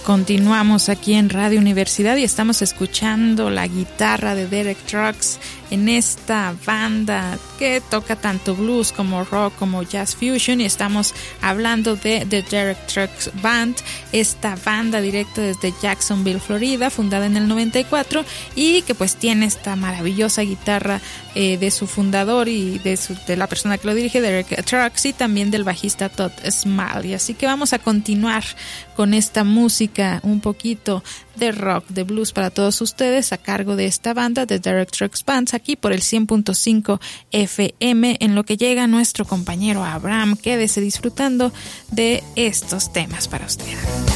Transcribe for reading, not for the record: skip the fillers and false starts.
Continuamos aquí en Radio Universidad y estamos escuchando la guitarra de Derek Trucks en esta banda que toca tanto blues como rock como jazz fusion, y estamos hablando de The Derek Trucks Band, esta banda directa desde Jacksonville, Florida, fundada en el 94 y que pues tiene esta maravillosa guitarra de su fundador y de la persona que lo dirige, Derek Trucks, y también del bajista Todd Smalley. Así que vamos a continuar con esta música, un poquito de rock, de blues para todos ustedes a cargo de esta banda de Derek Trucks Band, aquí por el 100.5 FM, en lo que llega nuestro compañero Abraham. Quédese disfrutando de estos temas para usted.